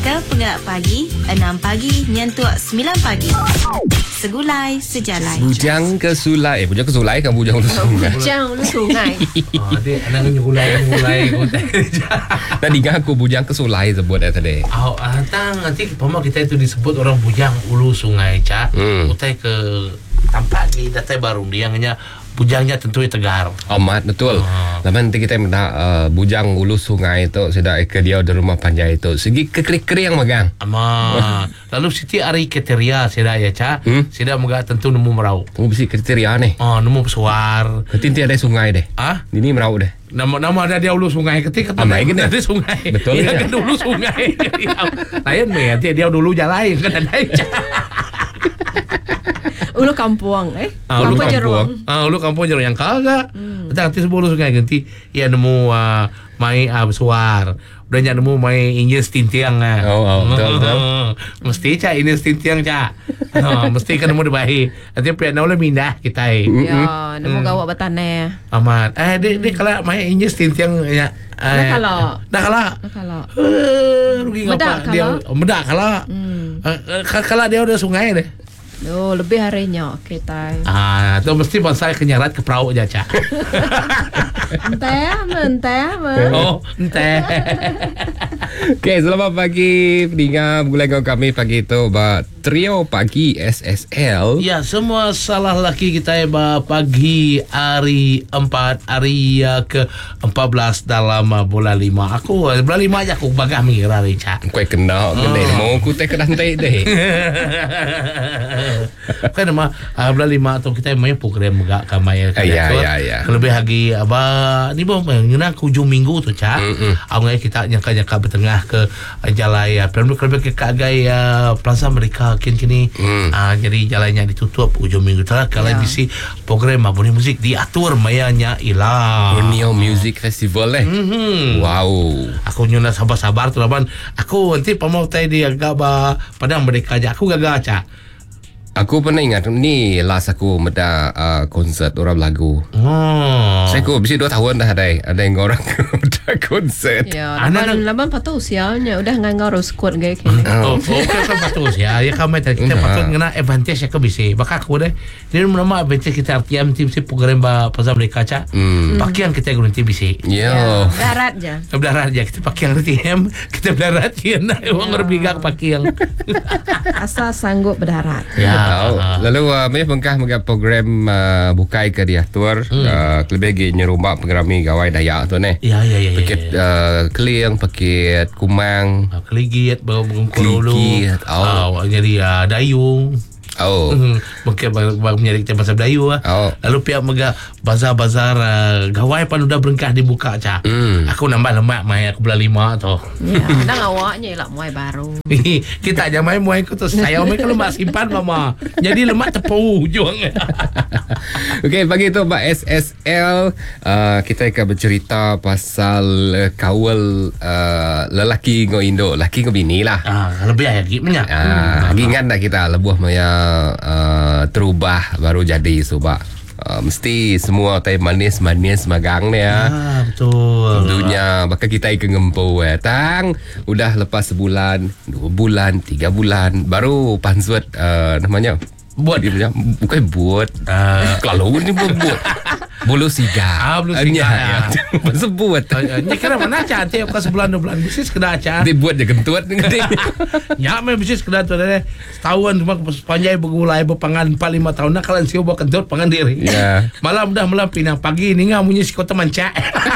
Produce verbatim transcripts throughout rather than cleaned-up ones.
ke Penggerak Pagi, enam pagi nyentuh sembilan pagi. Segulai sejalai. Bujang ke sulai. Eh, bujang ke sulai kan bujang ulu sungai. Bujang ulu sungai. Oh, adik anak nyulai nyulai. Tadi kan aku bujang ke sulai sebut dah tadi. Oh, tang nanti pama kita itu disebut orang bujang ulu sungai, Cak. Hmm. Utai ke tampak di datai baru dia hanya bujangnya tentu tegar. Amat betul. Ah. Lama nanti kita minta uh, bujang ulu sungai itu sudah ke dia di rumah panjai itu. Segi kekeri-keri yang megang. Ama. Lalu Siti ari kriteria seda ya, Cak. Hmm? Seda megak tentu nemu merau. Oh, besi kriteria nih. Oh, nemu pesuar. Ketinti ada sungai deh. Ah? Ini merau deh. Nama nama ada dia ulu sungai ketika Ah, baik ada kan? sungai. Betul ya, ya. kan dulu sungai. Lain me nanti dia dulu jalan kan ada. Ulu kampung eh. Ah, ulu Kampung Jerung. Ah, ulu kampung jerung yang kagak. Hmm. Nanti sepuluh sungai ganti ya nemu uh, mai uh, suar. Udah nyat nemu mai injil stintiang ah. Oh, oh, betul, betul. Mesti Cak ini stintiang, Cak. Oh, mesti kan nemu di bahi. Nanti pria naula mindah kita eh. Ya, nemu gawak bertanah. Amat. Eh dia dia kalau mai injil stintiang ya. Dah kalau. Dah kalau. Dah kalau. Uh, rugi Medak ngapa dia kalau? medak kalau. Hmm. Uh, uh, kalau dia udah sungai deh. Oh, lebih harinya kita. Ah, tu mesti bangsa kenyarat ke perahu aja, Cak. Entah, entah, entah. Oh, entah. Okey, selamat pagi pendengar bergulai dengan kami pagi itu ba Trio Pagi S S L. Ya, semua salah laki kita ya ba pagi hari empat hari ya, ke empat belas dalam uh, bulan lima. Aku uh, bulan lima aja aku bagah mengira ni, Cak. Kau kena kena Oh. mau aku teh kedan teh deh. Kan nama uh, bulan lima atau kita main program megak kamai Ah, ya, ya, ya. Lebih lagi apa ni bang ngena ke hujung minggu tu, Cak. Mm-mm. Awak kita nyangka-nyangka bertengah ke uh, jalan ya. Perlu lebih ke kagai uh, plaza mereka kini-kini. Mm. Ah, jadi jalannya ditutup hujung minggu tu lah. Kalau Ya. bisi program aboni musik diatur mayanya ilah. Borneo Music Festival eh. Mhm. Wow. Aku nyuna sabar-sabar tu laban. Aku nanti pamau tai dia agak ba padang merdeka aja. Aku gagal, Cak. Aku pernah ingat ni last aku meda uh, konsert orang lagu. Oh. Saya aku bisa dua tahun dah ada ada yang orang meda konsert. Ya, Anak- laban laban patut usianya udah nganggar skot gaya kini. Oh, okay, kan patut ya. Ya kami tadi kita Nah. patut ngena advantage ya ke bisi. Baka aku deh. Dia nama advantage kita artiam tim si program ba pasal mereka, Cak. Hmm. Pakaian kita guna tim bisi. Yo. Ya, darat je. Belarat aja kita pakaian R T M, kita belarat ya. Uang berbigak pakaian. Asal sanggup berdarat. Ya. Tahu. Lalu uh, banyak bengkah mega program uh, bukai ke dia tour Hmm. uh, lebih lagi nyerumah pengerami gawai Dayak tu ni. Ya, ya, ya. Paket uh, Keling, paket Kumang. Ah, keligit, bawa bengkul dulu. Keligit, oh. Oh, jadi uh, dayung. Oh. Hmm, mungkin bang menjadi kita pasal Melayu ah. Oh. Lalu pihak mega bazar-bazar uh, gawai pan udah berengkah dibuka, Cak. Hmm. Aku nambah lemak mai aku bulan lima tu. Ya, dah awaknya lah muai baru. Kita aja main muai ku tu saya main kalau mak simpan mama. Jadi lemak tepu hujung. Okey, pagi tu Pak S S L uh, kita akan bercerita pasal uh, kawal uh, lelaki ngo Indo, lelaki ngo bini lah. Ah, lebih ayat gimana? Ah, hmm. ingat dah kita lebuh maya uh, terubah baru jadi subak. Uh, mesti semua tai manis-manis magang ni ya. Ah, betul. Tentunya bakal kita ikut ngempu eh. Tang udah lepas sebulan, dua bulan, tiga bulan baru pansut uh, namanya Buat. dia punya bukan buat Ah. kalau ni buat buat bulu siga. Ah, bulu siga, ya. Sebut. Ni kira mana, Cak? Tiap ke sebulan dua bulan bisnis kena, Cak. Dia buat je kentut ni gede. Ya, main bisnis kena tu dah. Setahuan cuma panjai bergulai berpangan empat lima tahun nak kalian siapa kentut pangan diri. Ya. Malam dah malam pinang pagi ni ngah punya si kota mancak.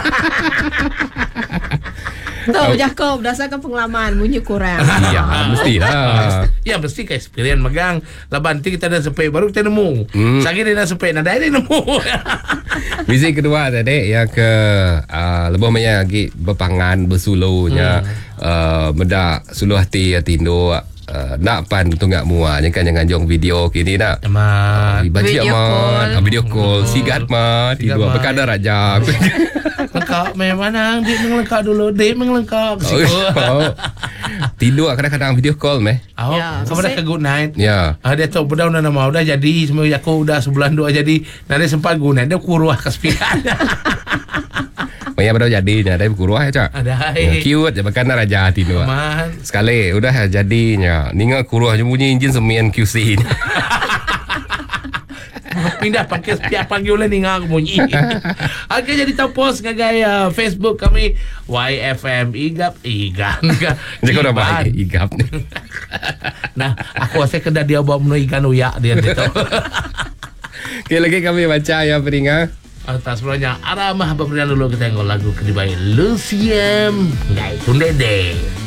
Tahu jah kau berdasarkan pengalaman bunyi kurang. Ya, mestilah. Ya mesti ke experience megang. Laban nanti kita dah sampai baru kita nemu. Hmm. Sagi dia dah sampai nah dah dia nemu. Visi kedua tadi yang ke uh, lebih banyak lagi berpangan bersulunya hmm. uh, meda suluh hati atindo uh, nak pan tunggak mua jangan jangan jong video kini nak. Amat. Baji Video amat call. ah, video call sigat mah Sigat tidur mah. berkadar aja. Lengkap memang dia mengelengkap dulu. Dia mengelengkap. Oh. Tidur kadang-kadang video call meh. Oh, Ya, kamu dah mesti- ke good night. Ya. Ah, dia tahu udah udah nama udah jadi semua aku udah sebulan dua jadi. Nanti sempat guna dia kuruah ke spian. Banyak pada jadinya. Ada kuruah ya cak. Ada. Ya, cute je makan raja hati tu. Man. Sekali udah jadinya. Ninga kuruah je bunyi enjin semian Q C. Pindah pakai setiap panggilan ni ngak bunyi. Okey, jadi tapos ngagai uh, Facebook kami Y F M Igap Igan. Jadi kau dah baik igap ni. Nah, aku rasa kena dia bawa menu ikan uyak dia tu. Okey, lagi kami baca ya peringat. Atas sebelumnya Aramah pemberian dulu kita tengok lagu kedua Luciem Ngai Kundede.